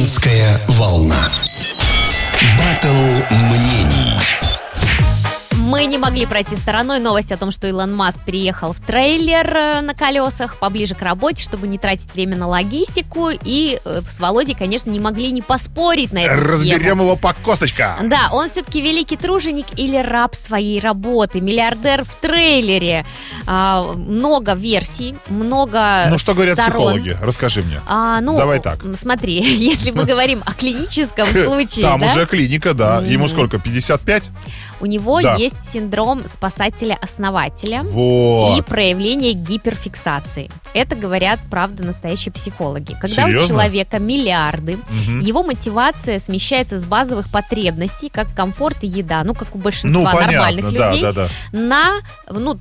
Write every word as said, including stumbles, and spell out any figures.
Женская волна. Баттл мнений. Мы не могли пройти стороной новость о том, что Илон Маск переехал в трейлер на колесах поближе к работе, чтобы не тратить время на логистику. И э, с Володей, конечно, не могли не поспорить на эту Разберем тему. его по косточкам. Да, он все-таки великий труженик или раб своей работы, миллиардер в трейлере. А, много версий, много Ну, что говорят сторон. психологи? Расскажи мне. А, ну, Давай так. Смотри, если мы говорим о клиническом случае, Там да, уже клиника, да. Ему Мгм. сколько, пятьдесят пять? у него Да. есть синдром спасателя-основателя. И Вот. проявление гиперфиксации. Это говорят, правда, настоящие психологи. Когда у Серьезно? человека миллиарды, Мгм. его мотивация смещается с базовых потребностей, как комфорт и еда, ну, как у большинства Ну, понятно, нормальных да, людей, да, да. на, ну,